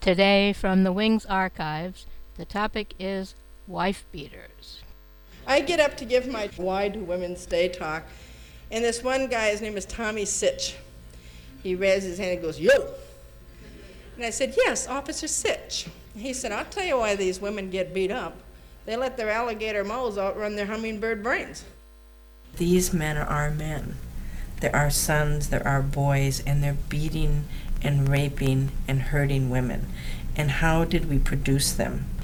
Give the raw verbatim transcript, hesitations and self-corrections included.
Today, from the Wings archives, the topic is wife beaters. I get up to give my Why Do Women Stay talk, and this one guy, his name is Tommy Sitch. He raises his hand and goes, "Yo!" And I said, "Yes, Officer Sitch." He said, "I'll tell you why these women get beat up. They let their alligator mouths outrun their hummingbird brains." These men are our men. They're our sons, they're our boys, and they're beating and raping and hurting women. And how did we produce them?